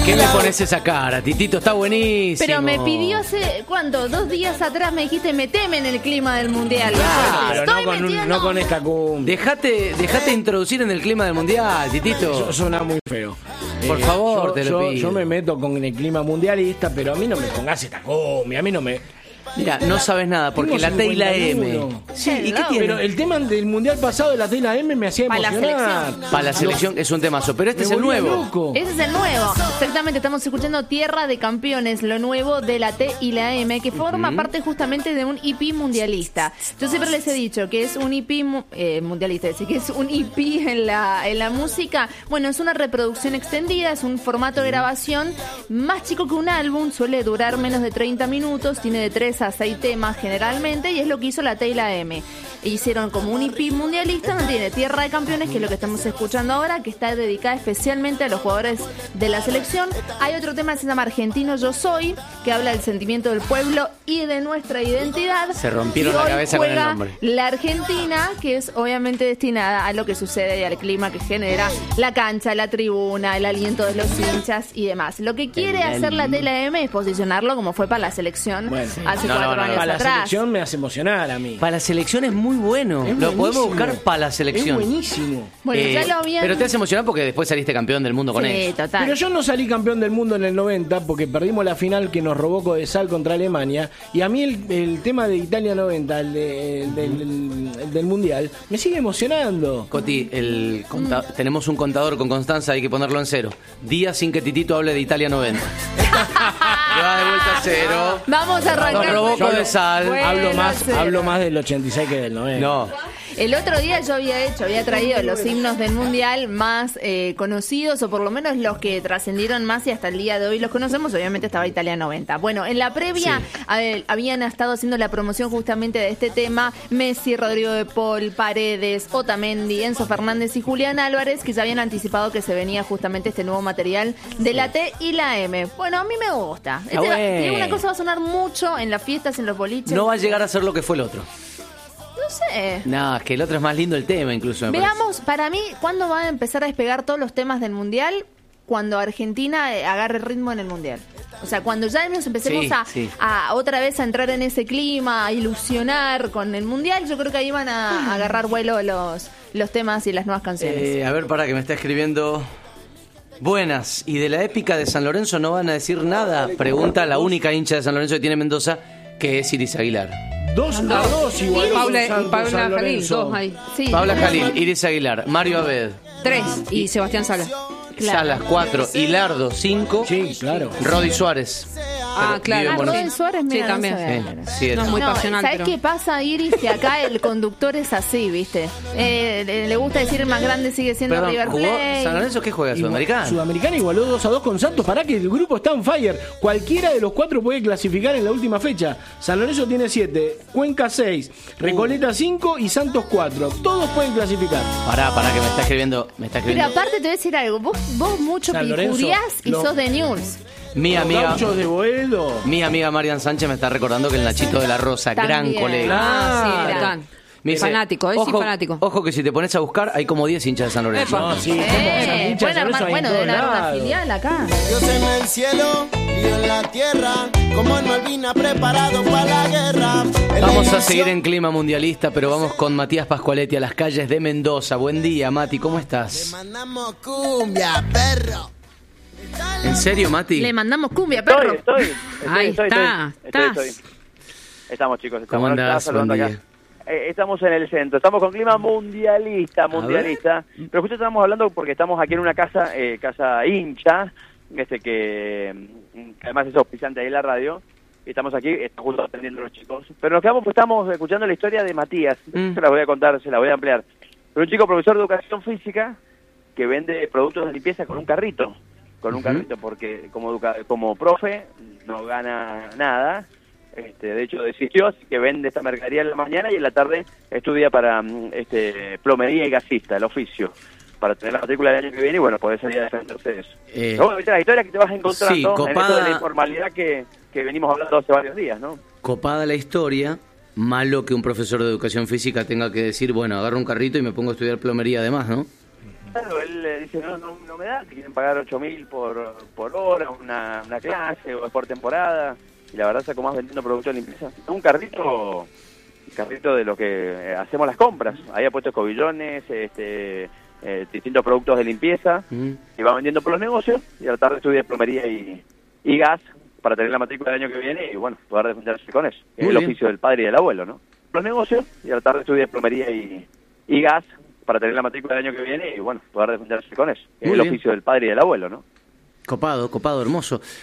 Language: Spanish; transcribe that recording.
qué me pones esa cara, Titito? Está buenísimo. Pero me pidió hace, ¿cuánto? 2 días atrás me dijiste, meteme en el clima del mundial. Claro, Estoy no con esta cumbia. Dejate introducir en el clima del mundial, Titito. Eso suena muy feo. Por favor, te lo pido. Yo me meto con el clima mundialista, pero a mí no me pongas esta cumbia, a mí no me... Mira, no sabes nada, porque la T y la M. Sí, ¿y qué tiene? Pero el tema del mundial pasado de la T y la M me hacía Para la emocionar. selección. Para la selección es un temazo, pero este Me es el volvía nuevo. loco. Ese es el nuevo. Exactamente, estamos escuchando Tierra de Campeones, lo nuevo de la T y la M, que forma parte justamente de un EP mundialista. Yo siempre les he dicho que es un EP mundialista, es decir, que es un EP en la música. Bueno, es una reproducción extendida, es un formato de grabación más chico que un álbum, suele durar menos de 30 minutos, tiene de 3 a 6 temas generalmente, y es lo que hizo la T y la M. Hicieron como un EP mundialista donde tiene Tierra de Campeones, que es lo que estamos escuchando ahora, que está dedicada especialmente a los jugadores de la selección. Hay otro tema que se llama Argentino Yo Soy, que habla del sentimiento del pueblo y de nuestra identidad. Se rompieron Y la hoy cabeza con el juega nombre. la Argentina, que es obviamente destinada a lo que sucede y al clima que genera la cancha, la tribuna, el aliento de los hinchas y demás. Lo que quiere hacer la T y la M es posicionarlo como fue para la selección hace 4 años Para la atrás. selección me hace emocionar a mí. Para la selección es muy bueno. Es Lo podemos buenísimo. buscar para la selección. Es buenísimo. Bueno, ya lo habían... Pero te hace emocionar porque después saliste campeón del mundo con Sí, él. total. Pero yo no salí campeón del mundo en el 90 porque perdimos la final que nos robó Codesal contra Alemania. Y a mí el tema de Italia 90, el del Mundial, me sigue emocionando. Coti, tenemos un contador con Constanza, hay que ponerlo en 0. Días sin que Titito hable de Italia 90. Le va de vuelta a 0. Vamos a arrancar. Nos robó Yo Codesal. Bueno, Hablo más del 86 que del 90. No. El otro día yo había traído los himnos del Mundial más conocidos, o por lo menos los que trascendieron más y hasta el día de hoy los conocemos. Obviamente estaba Italia 90. Bueno, en la previa habían estado haciendo la promoción justamente de este tema Messi, Rodrigo de Paul, Paredes, Otamendi, Enzo Fernández y Julián Álvarez, que ya habían anticipado que se venía justamente este nuevo material de la T y la M. Bueno, a mí me gusta. Bueno. Una cosa va a sonar mucho en las fiestas, en los boliches. No va a llegar a ser lo que fue el otro. No sé. No, es que el otro es más lindo el tema incluso. Me parece. Veamos, para mí, ¿cuándo van a empezar a despegar todos los temas del Mundial? Cuando Argentina agarre ritmo en el Mundial. O sea, cuando ya nos empecemos a otra vez a entrar en ese clima, a ilusionar con el Mundial, yo creo que ahí van a agarrar vuelo los temas y las nuevas canciones. A ver, para que me está escribiendo. Buenas, ¿y de la épica de San Lorenzo no van a decir nada? Pregunta la única hincha de San Lorenzo que tiene Mendoza, que es Iris Aguilar. 2-2 igual. Paula Jalil, 2 ahí. Sí. Paula Jalil, Iris Aguilar, Mario Abed, 3 y Sebastián Sala. Salas 4, Hilardo 5, Sí, claro. Rodi Suárez. Ah, claro. Bueno, Rodri Suárez, mira, Sí, también. no sabía. Sí, No es muy No, pasional, ¿sabes pero... qué pasa, Iris? Que acá el conductor es así, ¿viste? Le gusta decir el más grande sigue siendo Perdón, River ¿jugó Plate. San Lorenzo? ¿Qué juega? ¿Sudamericana? Sudamericana igualó 2-2 con Santos. Para que el grupo está on fire. Cualquiera de los 4 puede clasificar en la última fecha. San Lorenzo tiene 7, Cuenca 6, Recoleta 5 y Santos 4. Todos pueden clasificar. Pará, que me está escribiendo. Pero aparte te voy a decir algo. Vos mucho San Lorenzo, pijuriás y lo- sos de News. Mi Los amiga gauchos de Boedo. Marian Sánchez me está recordando que el Nachito de la Rosa, gran También. colega. Ah, sí, Claro. total. Me dice, Fanático, sí, fanático. Ojo que si te pones a buscar, hay como 10 hinchas de San Lorenzo. Epa. No, sí, ¿cómo? San hinchas de San Lorenzo hay en Bueno, todos deben haber una lados. filial acá. Dios en el cielo y en la tierra, como en Malvinas preparado para la guerra. Vamos a seguir en clima mundialista, pero vamos con Matías Pascualetti a las calles de Mendoza. Buen día, Mati, ¿cómo estás? Mandamos cumbia, perro. ¿En serio, Mati? Le mandamos cumbia, perro. Estoy. Ahí está. Estamos, chicos. ¿Cómo Estamos, andás? saludando Buen acá. día. Estamos en el centro. Estamos con clima mundialista. Pero justo estamos hablando porque estamos aquí en una casa hincha, que además es auspiciante ahí en la radio. Y estamos aquí, justo atendiendo a los chicos. Pero nos quedamos, pues estamos escuchando la historia de Matías. Se la voy a contar, se la voy a ampliar. Pero un chico profesor de educación física que vende productos de limpieza con un carrito. Porque como profe no gana nada. De hecho desistió, así que vende esta mercadería en la mañana y en la tarde estudia para plomería y gasista, el oficio, para tener la matrícula del año que viene y bueno, poder salir a defenderse de eso. Bueno, viste la historia que te vas encontrando sí, en copada. esto de la informalidad que venimos hablando hace varios días, ¿no? Copada la historia, malo que un profesor de educación física tenga que decir, bueno, agarro un carrito y me pongo a estudiar plomería además, ¿no? Claro, él dice, no me da, te quieren pagar 8.000 por hora, una clase, o es por temporada, y la verdad sacó más vendiendo productos de limpieza. Un carrito de lo que hacemos las compras, ahí ha puesto escobillones, distintos productos de limpieza, y va vendiendo por los negocios, y a la tarde estudia plomería y gas, para tener la matrícula del año que viene, y bueno, poder defenderse con eso, que es el oficio del padre y del abuelo, ¿no? Los negocios, y a la tarde estudia plomería y gas, para tener la matrícula del año que viene y bueno, poder defenderse con eso. Es el oficio del padre y del abuelo, ¿no? Copado, hermoso.